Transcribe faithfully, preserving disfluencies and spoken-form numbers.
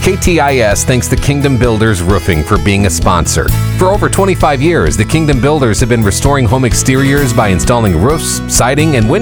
K T I S thanks the Kingdom Builders Roofing for being a sponsor. For over twenty-five years, the Kingdom Builders have been restoring home exteriors by installing roofs, siding, and windows